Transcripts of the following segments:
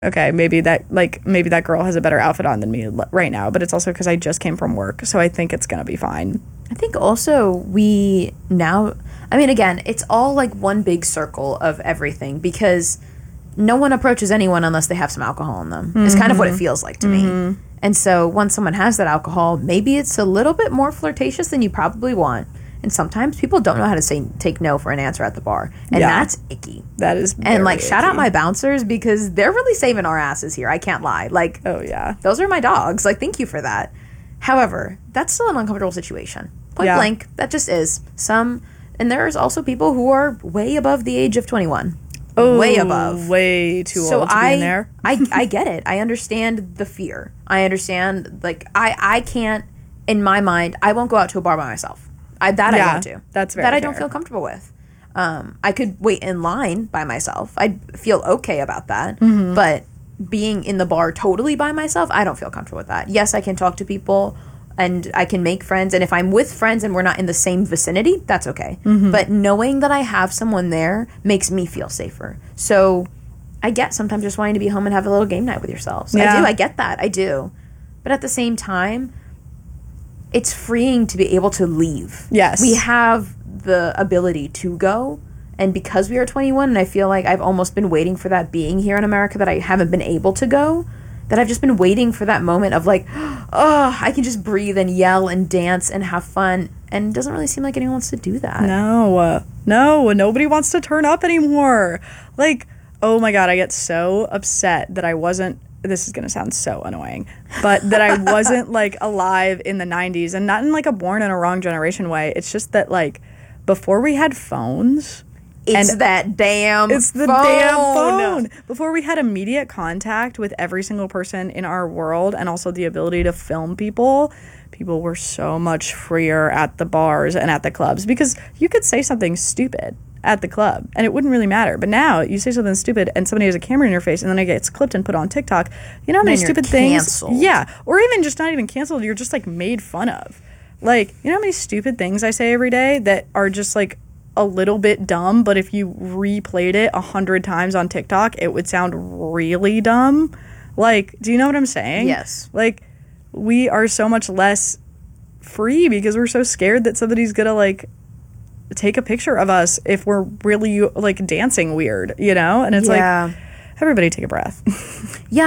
okay, maybe that girl has a better outfit on than me right now, but it's also because I just came from work, so I think it's gonna be fine. I think also again, it's all like one big circle of everything because no one approaches anyone unless they have some alcohol in them. It's kind of what it feels like to me. And so once someone has that alcohol, maybe it's a little bit more flirtatious than you probably want. And sometimes people don't know how to take no for an answer at the bar. And that's icky. That is very And, like, shout icky. out my bouncers because they're really saving our asses here. I can't lie. Like, oh, yeah. Those are my dogs. Like, thank you for that. However, that's still an uncomfortable situation. Point blank. That just is. And there's also people who are way above the age of 21. Oh, way above. Way too old to be in there. I get it. I understand the fear. I understand, like, I can't, in my mind, I won't go out to a bar by myself. I won't do. That's very That I fair. don't feel comfortable with. I could wait in line by myself. I'd feel okay about that. But being in the bar totally by myself, I don't feel comfortable with that. Yes, I can talk to people and I can make friends. And if I'm with friends and we're not in the same vicinity, that's okay. But knowing that I have someone there makes me feel safer. So I get sometimes just wanting to be home and have a little game night with yourselves. Yeah. I do. I get that. I do. But at the same time, it's freeing to be able to leave. Yes. We have the ability to go. And because we are 21, and I feel like I've almost been waiting for that being here in America that I haven't been able to go, that I've just been waiting for that moment of like, oh, I can just breathe and yell and dance and have fun. And it doesn't really seem like anyone wants to do that. No, nobody wants to turn up anymore. Like, oh my God, I get so upset that I wasn't, this is going to sound so annoying, but that I wasn't like alive in the 90s, and not in like a born in a wrong generation way. It's just that like before we had phones, It's the damn phone. Before we had immediate contact with every single person in our world and also the ability to film people were so much freer at the bars and at the clubs because you could say something stupid at the club and it wouldn't really matter. But now you say something stupid and somebody has a camera in your face and then it gets clipped and put on TikTok. You know how many stupid things? Yeah. Or even just not even canceled. You're just like made fun of. Like, you know how many stupid things I say every day that are just like a little bit dumb, but if you replayed it 100 times on TikTok, it would sound really dumb. Like, do you know what I'm saying? Yes. Like, we are so much less free because we're so scared that somebody's gonna like take a picture of us if we're really like dancing weird, you know? And it's like, everybody take a breath. Yeah,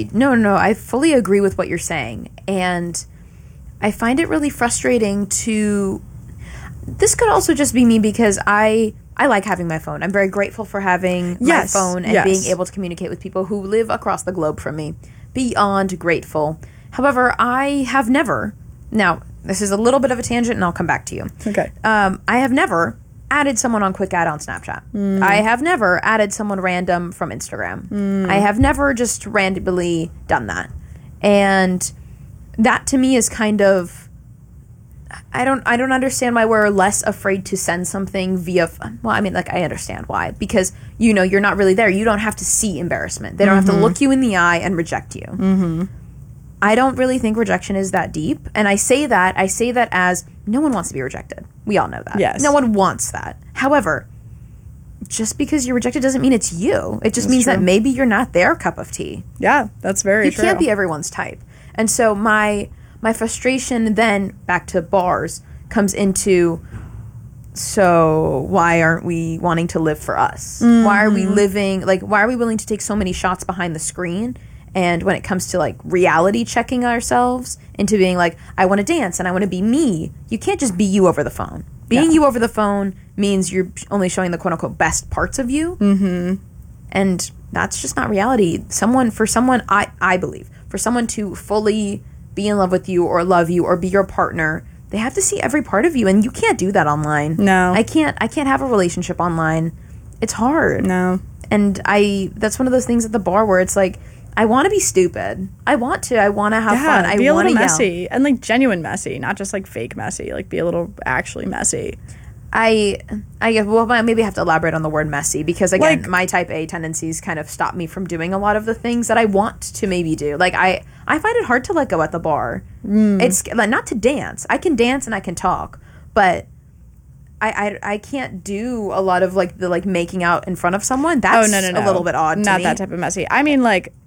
I fully agree with what you're saying. And I find it really frustrating to... This could also just be me because I like having my phone. I'm very grateful for having my phone and being able to communicate with people who live across the globe from me. Beyond grateful. However, I have never... Now, this is a little bit of a tangent and I'll come back to you. Okay. I have never added someone on Quick Add on Snapchat. I have never added someone random from Instagram. I have never just randomly done that. And that to me is kind of... I don't understand why we're less afraid to send something via... Well, I mean, like, I understand why. Because, you know, you're not really there. You don't have to see embarrassment. They don't have to look you in the eye and reject you. I don't really think rejection is that deep. And I say that as no one wants to be rejected. We all know that. Yes. No one wants that. However, just because you're rejected doesn't mean it's you. It just means that maybe you're not their cup of tea. Yeah, that's very true. You can't be everyone's type. And so my frustration then, back to bars, comes into, so why aren't we wanting to live for us? Why are we living, like, why are we willing to take so many shots behind the screen? And when it comes to, like, reality checking ourselves into being like, I want to dance and I want to be me, you can't just be you over the phone. Being you over the phone means you're only showing the quote-unquote best parts of you. And that's just not reality. I believe, for someone to fully be in love with you or love you or be your partner, they have to see every part of you, and you can't do that online. No. I can't have a relationship online. It's hard. No. And that's one of those things at the bar where it's like, I want to be stupid. I want to have fun. I be a want little to messy and like genuine messy, not just like fake messy. Like be a little actually messy. I maybe have to elaborate on the word messy because again, my type A tendencies kind of stop me from doing a lot of the things that I want to maybe do. Like I find it hard to let go at the bar. It's like not to dance. I can dance and I can talk, but I can't do a lot of like the like making out in front of someone. That's a little bit odd to me. Not that type of messy. I mean like